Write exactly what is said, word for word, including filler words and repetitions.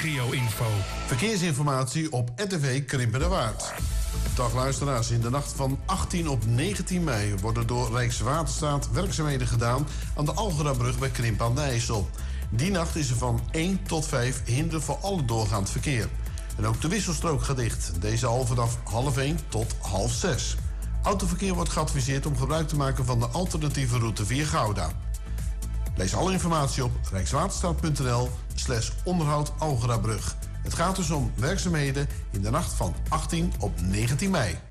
regio-info. Verkeersinformatie op R T V Krimpenerwaard. Dag luisteraars, in de nacht van achttien op negentien mei worden door Rijkswaterstaat werkzaamheden gedaan aan de Algerabrug bij Krimpen aan de IJssel. Die nacht is er van één tot vijf hinder voor alle doorgaand verkeer. En ook de wisselstrook gaat dicht, deze al vanaf half één tot half zes. Autoverkeer wordt geadviseerd om gebruik te maken van de alternatieve route via Gouda. Lees alle informatie op rijkswaterstaat.nl slash onderhoud Algerabrug. Het gaat dus om werkzaamheden in de nacht van achttien op negentien mei.